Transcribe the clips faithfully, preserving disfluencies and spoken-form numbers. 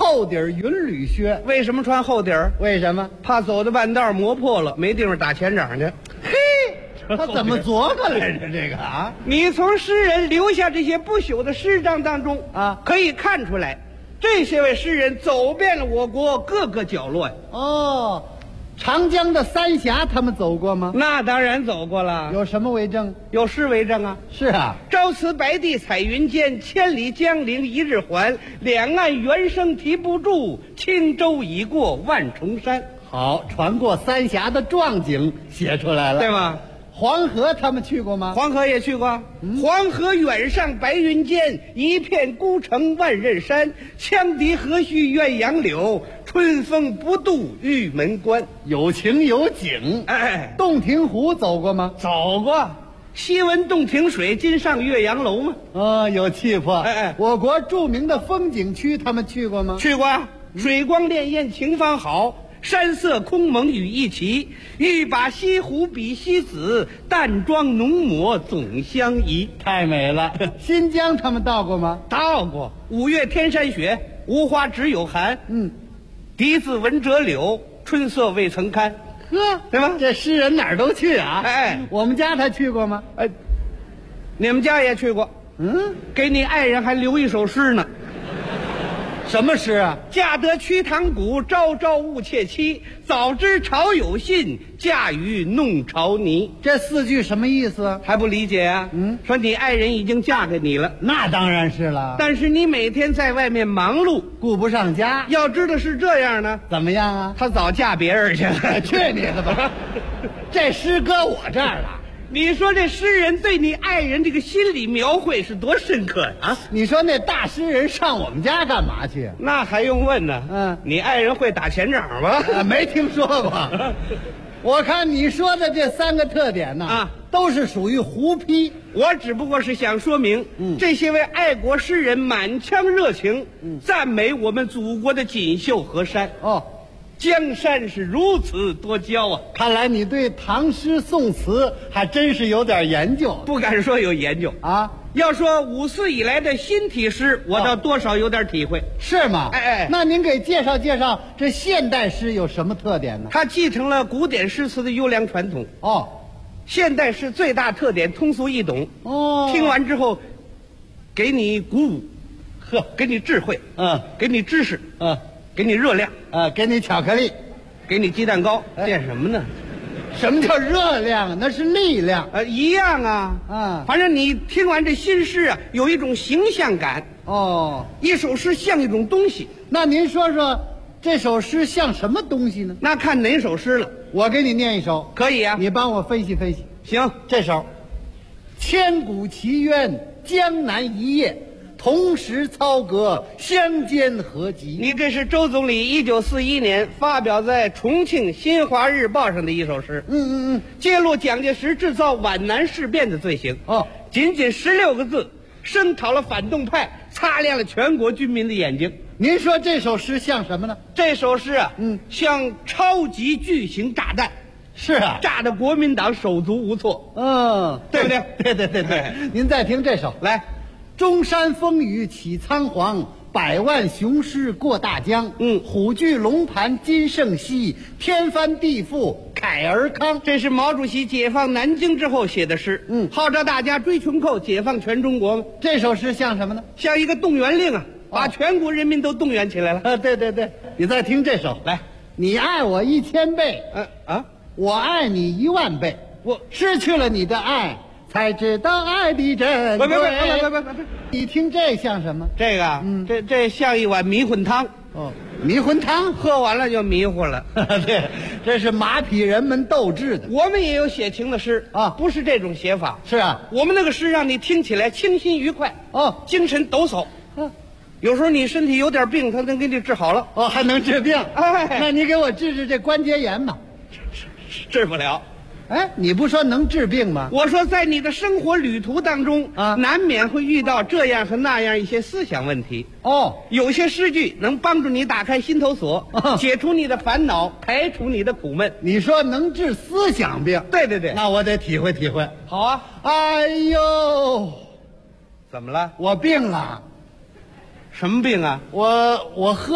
厚底儿云履靴。 为什么穿厚底儿？ 为什么？ 怕走到半道磨破了，没地方打前掌去。 嘿，他怎么琢磨来着？这个啊， 你从诗人留下这些不朽的诗章当中啊， 可以看出来，这些位诗人走遍了我国各个角落呀。 哦，长江的三峡他们走过吗？ 那当然走过了， 有什么为证？ 有诗为证啊。 是啊， 朝辞白帝彩云间，千里江陵一日还。两岸猿声啼不住，轻舟已过万重山。 好，船过三峡的壮景写出来了， 对吧？ 黄河他们去过吗？ 黄河也去过。嗯、黄河远上白云间，一片孤城万仞山。羌笛何须怨杨柳，春风不度玉门关。 有情有景。 哎， 洞庭湖走过吗？ 走过。西闻洞庭水，今上岳阳楼吗？ 哦，有气魄。 哎哎， 我国著名的风景区他们去过吗？ 去过。水光潋滟晴方好，山色空蒙雨亦奇。欲把西湖比西子，淡妆浓抹总相宜。 太美了。新疆他们到过吗？ 到过。五月天山雪，无花只有寒。 嗯， 笛子闻折柳，春色未曾堪。 呵， 对吧？ 这诗人哪儿都去啊。 哎， 我们家他去过吗？ 哎，你们家也去过。 嗯， 给你爱人还留一首诗呢。 什么诗啊？ 嫁得瞿塘古，朝朝误妾妻。早知朝有信，嫁与弄潮泥。 这四句什么意思？ 还不理解啊？ 嗯， 说你爱人已经嫁给你了， 那当然是了。 但是你每天在外面忙碌， 顾不上家。 要知道是这样呢， 怎么样啊？ 他早嫁别人去了。 去你的吧！这诗搁我这儿了。 你说这诗人对你爱人这个心理描绘是多深刻呀？啊， 你说那大诗人上我们家干嘛去？ 那还用问呢？ 嗯， 你爱人会打前掌吗？ 啊、没听说过。我看你说的这三个特点呢， 啊， 都是属于胡批。 我只不过是想说明， 嗯， 这些位爱国诗人满腔热情，嗯，赞美我们祖国的锦绣河山。 哦。 江山是如此多娇啊！ 看来你对唐诗宋词还真是有点研究。 不敢说有研究啊， 要说五四以来的新体诗，我倒多少有点体会。 是吗？ 哎哎， 那您给介绍介绍这现代诗有什么特点呢？ 它继承了古典诗词的优良传统。 哦， 现代诗最大特点通俗易懂。 哦， 听完之后，给你鼓舞，呵，给你智慧， 嗯， 给你知识， 嗯。 给你热量， 啊，给你巧克力， 给你鸡蛋糕， 哎、 见什么呢？ 什么叫热量？那是力量。 呃，一样啊。 嗯， 反正你听完这新诗啊，有一种形象感。 哦， 一首诗像一种东西。 那您说说，这首诗像什么东西呢？ 那看哪首诗了。 我给你念一首。 可以啊， 你帮我分析分析。 行， 这首千古奇冤，江南一夜。同时操戈，相煎何急？ 你这是周总理一九四一年发表在重庆《新华日报》上的一首诗。 嗯嗯嗯， 揭露蒋介石制造皖南事变的罪行。 哦， 仅仅十六个字，声讨了反动派，擦亮了全国军民的眼睛。 您说这首诗像什么呢？ 这首诗啊， 嗯， 像超级巨型炸弹。 是啊， 炸得国民党手足无措。 嗯， 对不对？ 对对对对。您再听这首， 来。 中山风雨起苍黄，百万雄师过大江。 嗯， 虎踞龙盘今胜昔，天翻地覆慨而慷。 这是毛主席解放南京之后写的诗。 嗯， 号召大家追穷寇，解放全中国。 这首诗像什么呢？ 像一个动员令啊，把哦、 全国人民都动员起来了。 啊，对对对，你再听这首， 来， 你爱我一千倍， 嗯啊， 我爱你一万倍。 我失去了你的爱，才知道爱的珍贵。 别别别别别别别！ 你听这像什么？ 这个， 嗯， 这这像一碗迷魂汤。 哦，迷魂汤， 喝完了就迷糊了。 对，这是马匹人们斗志的。 我们也有写情的诗啊， 不是这种写法。 是啊， 我们那个诗让你听起来清新愉快， 哦， 精神抖擞。 嗯， 有时候你身体有点病，他能给你治好了。 哦，还能治病。 哎， 那你给我治治这关节炎吧。 治不了。 哎，你不说能治病吗？ 我说，在你的生活旅途当中啊， 难免会遇到这样和那样一些思想问题。 哦， 有些诗句能帮助你打开心头锁， 哦、 解除你的烦恼，排除你的苦闷。 你说能治思想病？ 对对对， 那我得体会体会。 好啊。 哎呦， 怎么了？ 我病了。 什么病啊？ 我我喝醉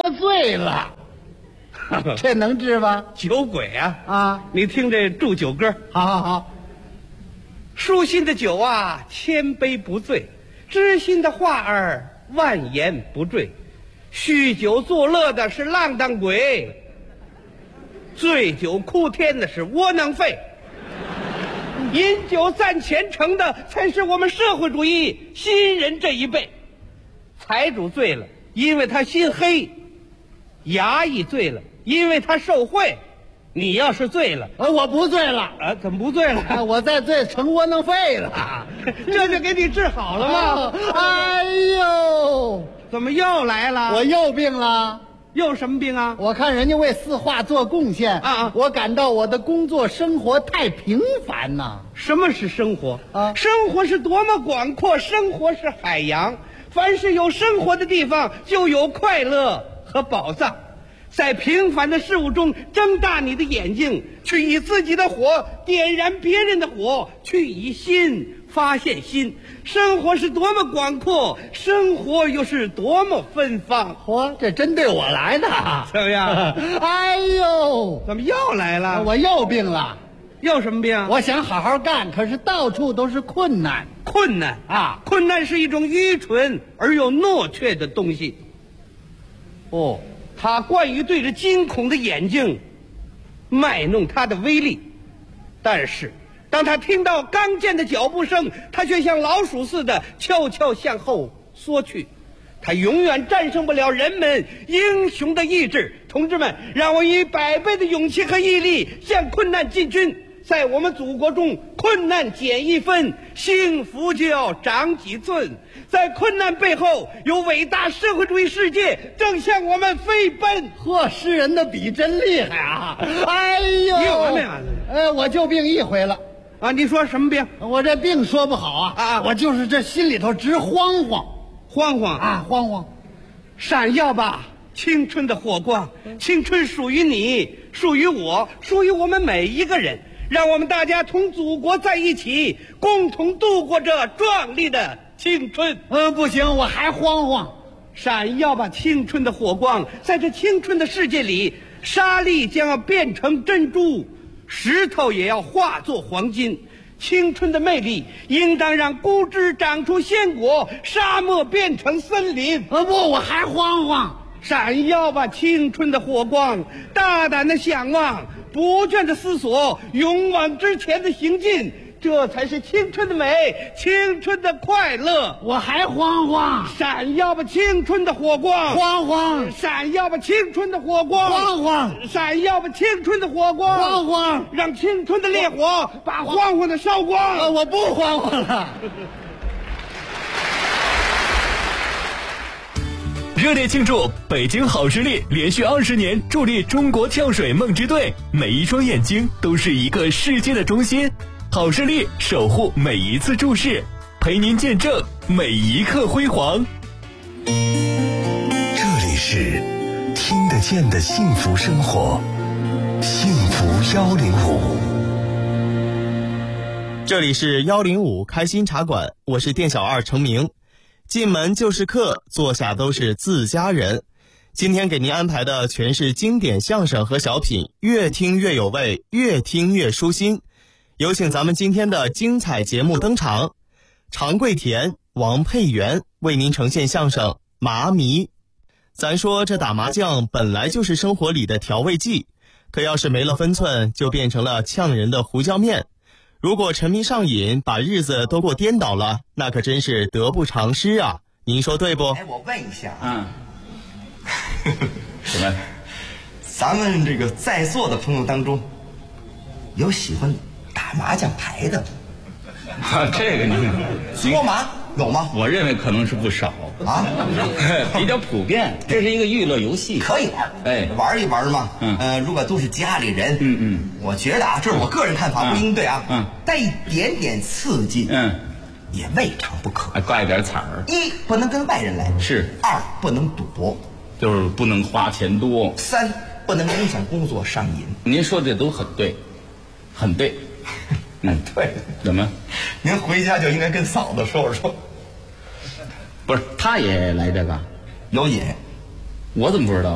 废了。这能治吧？ 酒鬼啊啊！ 你听这祝酒歌， 好好好。 舒心的酒啊，千杯不醉；知心的话儿，万言不坠。酗酒作乐的是浪荡鬼，醉酒哭天的是窝囊废。饮酒赞前程的才是我们社会主义新人这一辈。财主醉了，因为他心黑；衙役醉了，因为他受贿。你要是醉了， 呃，我不醉了啊，怎么不醉了？ 啊、我再醉成窝囊废了， 这就给你治好了吗？ 哎呦， 怎么又来了？ 我又病了。 又什么病啊？ 我看人家为四化做贡献啊啊！ 我感到我的工作生活太平凡呐。 什么是生活啊？ 生活是多么广阔，生活是海洋。凡是有生活的地方，就有快乐和宝藏。在平凡的事物中睁大你的眼睛，去以自己的火点燃别人的火，去以心发现心。生活是多么广阔，生活又是多么芬芳。 嚯，这针对我来的， 怎么样？ 哎呦， 怎么又来了？ 我又病了。 又什么病？ 我想好好干，可是到处都是困难。 困难啊！ 困难是一种愚蠢而又懦怯的东西。哦，他惯于对着惊恐的眼睛卖弄他的威力，但是当他听到刚健的脚步声，他却像老鼠似的悄悄向后缩去。他永远战胜不了人们英雄的意志。同志们，让我以百倍的勇气和毅力向困难进军。在我们祖国中，困难减一分，幸福就要长几寸。在困难背后，有伟大社会主义世界正向我们飞奔。 嚯，诗人的笔真厉害啊！哎呦， 你有完没完？ 呃，我就病一回了啊！你说什么病？ 我这病说不好啊啊！ 我就是这心里头直慌慌， 慌慌啊，慌慌。 闪耀吧，青春的火光！青春属于你，属于我，属于我们每一个人。让我们大家同祖国在一起，共同度过这壮丽的青春。 嗯、呃，不行，我还慌慌。 闪耀吧，青春的火光！在这青春的世界里，沙粒将要变成珍珠，石头也要化作黄金。青春的魅力应当让枯枝长出鲜果，沙漠变成森林。 呃，不，我还慌慌。 闪耀吧，青春的火光！大胆的向往，不倦的思索，勇往直前的行进，这才是青春的美，青春的快乐。 我还慌慌。 闪耀吧，青春的火光！ 慌慌。 闪耀吧，青春的火光！ 慌慌。 闪耀吧，青春的火光！ 慌慌。 让青春的烈火把慌慌的烧光。 呃，我不慌慌了。 热烈庆祝北京好视力连续二十年助力中国跳水梦之队，每一双眼睛都是一个世界的中心。好视力守护每一次注视，陪您见证每一刻辉煌。 这里是听得见的幸福生活，幸福幺零五。 这里是幺零五开心茶馆，我是店小二程明。进门就是客，坐下都是自家人。今天给您安排的全是经典相声和小品，越听越有味，越听越舒心。有请咱们今天的精彩节目登场，常贵田、王佩元为您呈现相声《麻迷》。咱说这打麻将本来就是生活里的调味剂，可要是没了分寸，就变成了呛人的胡椒面。如果沉迷上瘾，把日子都过颠倒了，那可真是得不偿失啊！您说对不？ 哎，我问一下， 嗯，什么？ 咱们这个在座的朋友当中，有喜欢打麻将牌的吗？ 啊，这个您搓麻有吗？ 我认为可能是不少啊， 比较普遍。这是一个娱乐游戏， 可以玩， 哎， 玩一玩嘛。 嗯， 呃，如果都是家里人， 嗯嗯， 我觉得啊，这是我个人看法，不一定对啊。 嗯， 带一点点刺激， 嗯， 也未尝不可。 还挂一点彩儿。 一不能跟外人来， 是。 二不能赌， 就是不能花钱多。 三不能影响工作上瘾。 您说这都很对，很对。 嗯，对。 怎么？ 您回家就应该跟嫂子说说。 不是，他也来这个， 有瘾。 我怎么不知道？